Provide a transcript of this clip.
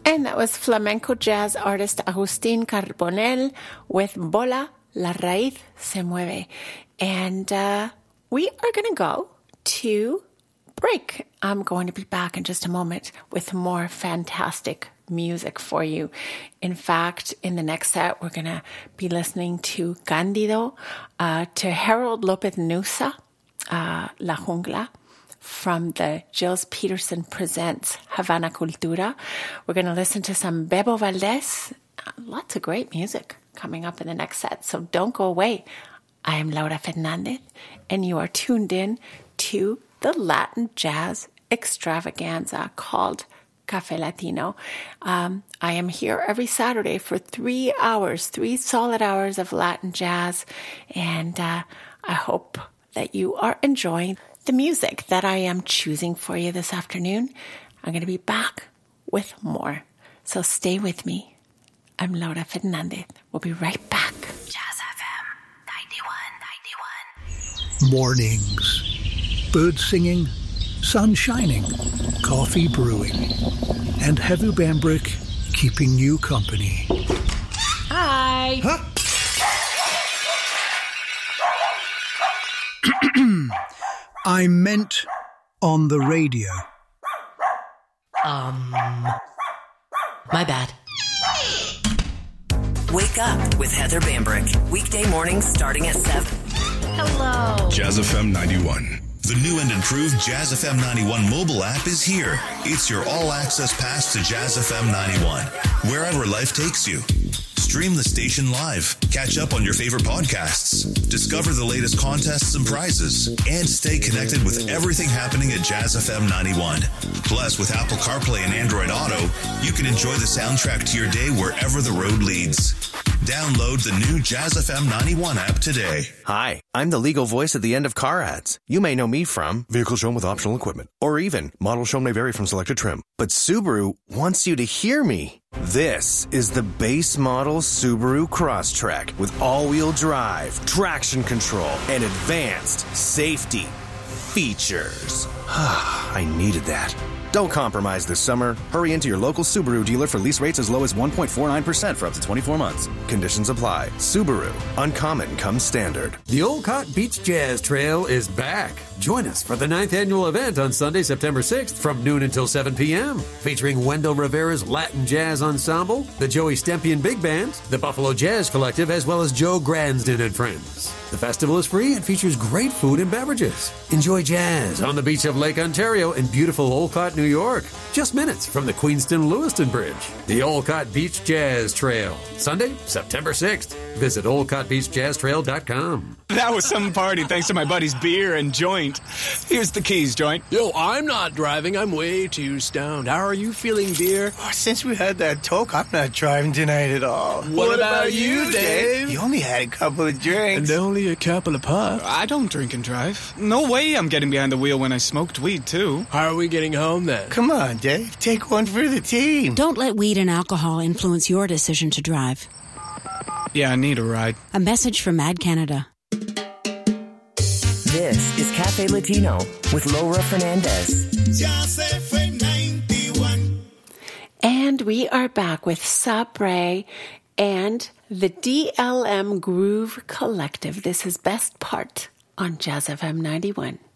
And that was flamenco jazz artist Agustín Carbonell with Bola, La Raíz Se Mueve. And we are going to go to break. I'm going to be back in just a moment with more fantastic music for you. In fact, in the next set, we're going to be listening to Cándido, to Harold López Nussa, La Jungla, from the Gilles Peterson Presents Havana Cultura. We're going to listen to some Bebo Valdés. Lots of great music coming up in the next set, so don't go away. I am Laura Fernandez, and you are tuned in to the Latin Jazz Extravaganza called Café Latino. I am here every Saturday for 3 hours, 3 solid hours of Latin jazz, and I hope that you are enjoying the music that I am choosing for you this afternoon. I'm going to be back with more, so stay with me. I'm Laura Fernandez. We'll be right back. Jazz FM 91. Mornings, birds singing, sun shining, coffee brewing, and Heather Bambrick keeping you company. Hi. Huh? I meant on the radio. My bad. Wake up with Heather Bambrick. Weekday mornings starting at 7. Hello. Jazz FM 91. The new and improved Jazz FM 91 mobile app is here. It's your all-access pass to Jazz FM 91, wherever life takes you. Stream the station live, catch up on your favorite podcasts, discover the latest contests and prizes, and stay connected with everything happening at Jazz FM 91. Plus, with Apple CarPlay and Android Auto, you can enjoy the soundtrack to your day wherever the road leads. Download the new Jazz FM 91 app today. Hi, I'm the legal voice at the end of car ads. You may know me from vehicle shown with optional equipment, or even model shown may vary from selected trim. But Subaru wants you to hear me. This is the base model Subaru Crosstrek with all-wheel drive, traction control, and advanced safety features. I needed that. Don't compromise this summer. Hurry into your local Subaru dealer for lease rates as low as 1.49% for up to 24 months. Conditions apply. Subaru. Uncommon comes standard. The Olcott Beach Jazz Trail is back. Join us for the 9th annual event on Sunday, September 6th from noon until 7 p.m. Featuring Wendell Rivera's Latin Jazz Ensemble, the Joey Stempian Big Band, the Buffalo Jazz Collective, as well as Joe Gransden and Friends. The festival is free and features great food and beverages. Enjoy jazz on the beach of Lake Ontario in beautiful Olcott, New York. Just minutes from the Queenston-Lewiston Bridge. The Olcott Beach Jazz Trail. Sunday, September 6th. Visit olcottbeachjazztrail.com. That was some party thanks to my buddy's beer and joint. Here's the keys, joint. Yo, I'm not driving. I'm way too stoned. How are you feeling, beer? Oh, since we had that talk, I'm not driving tonight at all. What about you, Dave? You only had a couple of drinks. And only a couple of puffs. I don't drink and drive. No way I'm getting behind the wheel when I smoked weed, too. How are we getting home, then? Come on, Dave. Take one for the team. Don't let weed and alcohol influence your decision to drive. Yeah, I need a ride. A message from Mad Canada. This is Cafe Latino with Laura Fernandez. And we are back with Sabre and the DLM Groove Collective. This is Best Part on Jazz FM 91.